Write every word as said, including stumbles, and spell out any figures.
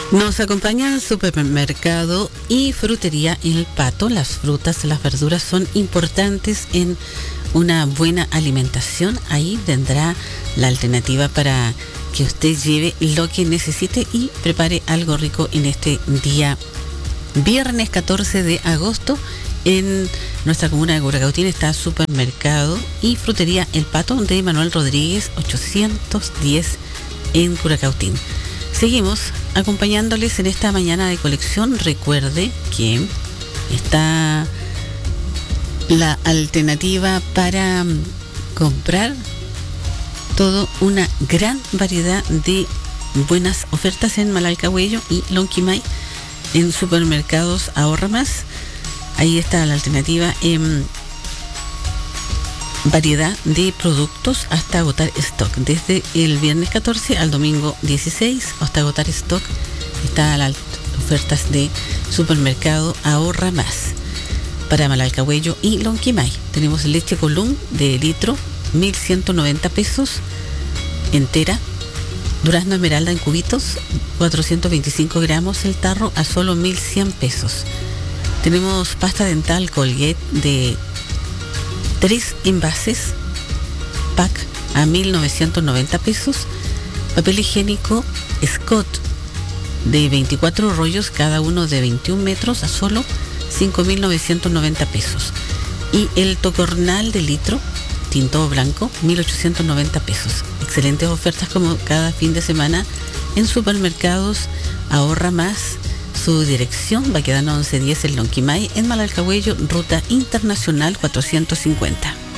Nos acompaña el supermercado y frutería El Pato. Las frutas, las verduras son importantes en una buena alimentación. Ahí tendrá la alternativa para que usted lleve lo que necesite y prepare algo rico en este día viernes catorce de agosto. En nuestra comuna de Curacautín está supermercado y frutería El Pato de Manuel Rodríguez ochocientos diez en Curacautín. Seguimos acompañándoles en esta mañana de colección. Recuerde que está la alternativa para comprar toda una gran variedad de buenas ofertas en Malalcahuello y Lonquimay en supermercados Ahorra Más. Ahí está la alternativa en variedad de productos hasta agotar stock. Desde el viernes catorce al domingo dieciséis, hasta agotar stock, están las ofertas de supermercado Ahorra Más. Para Malalcahuello y Lonquimay tenemos leche Column de litro, mil ciento noventa pesos, entera. Durazno Esmeralda en cubitos, cuatrocientos veinticinco gramos el tarro, a solo mil cien pesos. Tenemos pasta dental Colgate de tres envases, pack, a mil novecientos noventa pesos. Papel higiénico Scott de veinticuatro rollos, cada uno de veintiún metros, a solo cinco mil novecientos noventa pesos. Y el Tocornal de litro, tinto blanco, mil ochocientos noventa pesos. Excelentes ofertas como cada fin de semana en supermercados Ahorra Más. Su dirección va quedando once diez en Lonquimay, en Malalcahuello, ruta internacional cuatrocientos cincuenta.